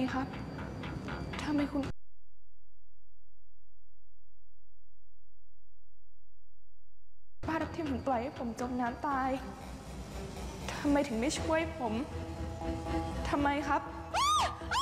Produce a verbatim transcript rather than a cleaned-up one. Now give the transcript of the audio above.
ครับทำไมคุณป้าทับทิมถึงปล่อยให้ผมจมน้ำตายทำไมถึงไม่ช่วยผมทำไมครับ